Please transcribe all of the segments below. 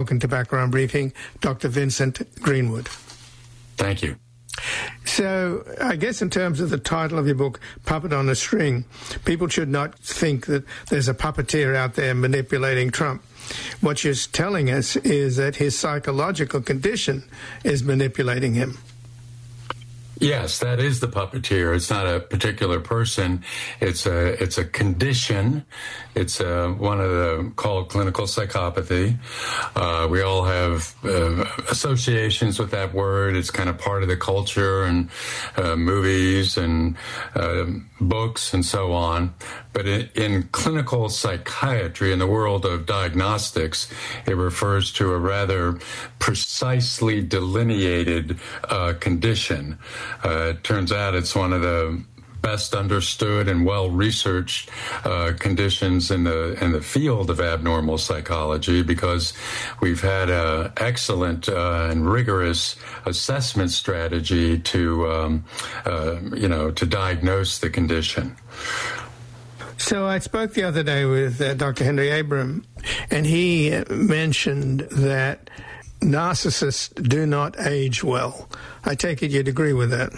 welcome to Background Briefing, Dr. Vincent Greenwood. Thank you. So I guess in terms of the title of your book, Puppet on a String, people should not think that there's a puppeteer out there manipulating Trump. What you're telling us is that his psychological condition is manipulating him. Yes, that is the puppeteer. It's not a particular person. It's a condition. It's one of the called clinical psychopathy. We all have associations with that word. It's kind of part of the culture and movies and books and so on. But in clinical psychiatry, in the world of diagnostics, it refers to a rather precisely delineated condition. It turns out it's one of the best understood and well-researched conditions in the field of abnormal psychology, because we've had an excellent and rigorous assessment strategy to diagnose the condition. So I spoke the other day with Dr. Henry Abram, and he mentioned that narcissists do not age well. I take it you'd agree with that.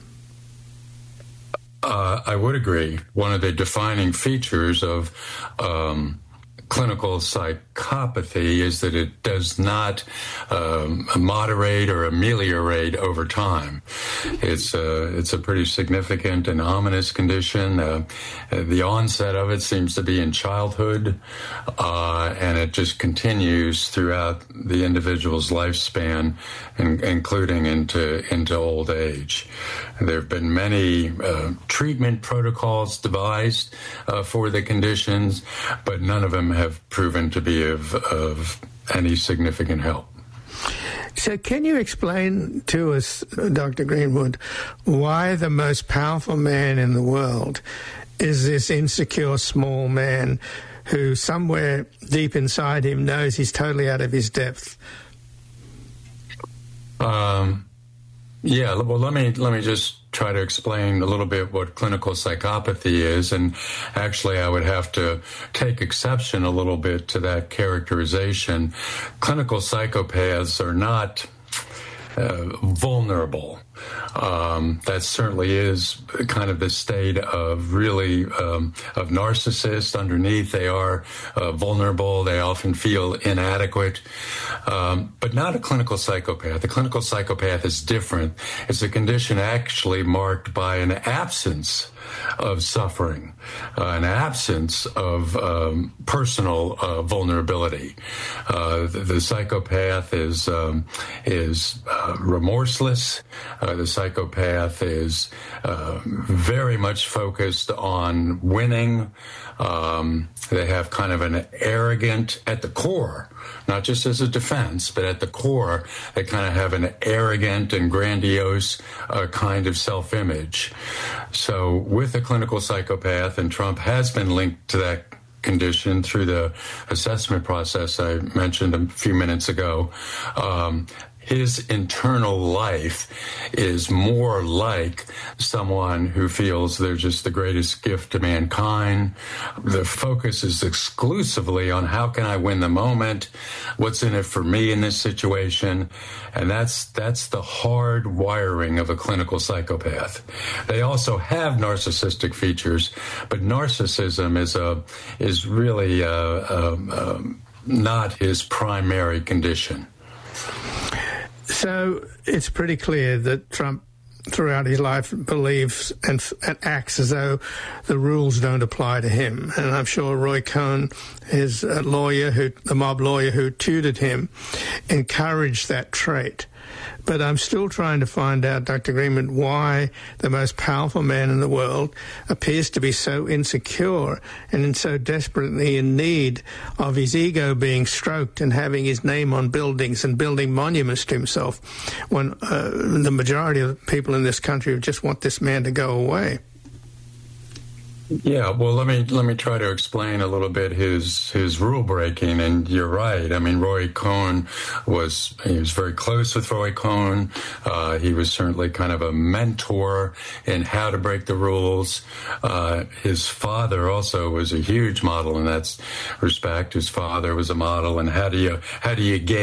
I would agree. One of the defining features of clinical psychopathy is that it does not moderate or ameliorate over time. It's a pretty significant and ominous condition. The onset of it seems to be in childhood, and it just continues throughout the individual's lifespan, including into old age. There have been many treatment protocols devised for the conditions, but none of them have proven to be of any significant help. So can you explain to us, Dr. Greenwood, why the most powerful man in the world is this insecure small man who somewhere deep inside him knows he's totally out of his depth? Yeah, well, let me just try to explain a little bit what clinical psychopathy is, and actually I would have to take exception a little bit to that characterization. Clinical psychopaths are not vulnerable. That certainly is kind of the state of really of narcissists. Underneath, they are vulnerable. They often feel inadequate, but not a clinical psychopath. A clinical psychopath is different. It's a condition actually marked by an absence of suffering, an absence of personal vulnerability. The psychopath is remorseless. The psychopath is very much focused on winning. They have kind of an arrogant, at the core, not just as a defense, but at the core, they kind of have an arrogant and grandiose kind of self-image. So with a clinical psychopath, and Trump has been linked to that condition through the assessment process I mentioned a few minutes ago, his internal life is more like someone who feels they're just the greatest gift to mankind. The focus is exclusively on how can I win the moment, what's in it for me in this situation, and that's the hard wiring of a clinical psychopath. They also have narcissistic features, but narcissism is really not his primary condition. So it's pretty clear that Trump, throughout his life, believes and acts as though the rules don't apply to him. And I'm sure Roy Cohn, his lawyer, the mob lawyer who tutored him, encouraged that trait. But I'm still trying to find out, Dr. Greenwood, why the most powerful man in the world appears to be so insecure and so desperately in need of his ego being stroked and having his name on buildings and building monuments to himself, when the majority of people in this country just want this man to go away. Yeah, well, let me try to explain a little bit his rule breaking. And you're right. I mean, Roy Cohn was very close with Roy Cohn. He was certainly kind of a mentor in how to break the rules. His father also was a huge model in that respect. His father was a model. And how do you gauge